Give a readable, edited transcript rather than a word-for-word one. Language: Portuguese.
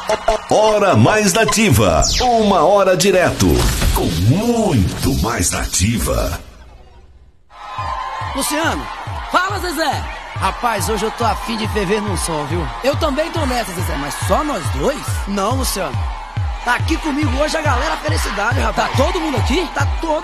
Hora Mais Nativa. 1 hora direto, com muito mais nativa. Luciano. Fala, Zezé. Rapaz, hoje eu tô afim de ferver num som, viu? Eu também tô nessa, Zezé, mas só nós dois? Não, Luciano. Tá aqui comigo hoje a galera Felicidade, rapaz. Tá todo mundo aqui? Tá todo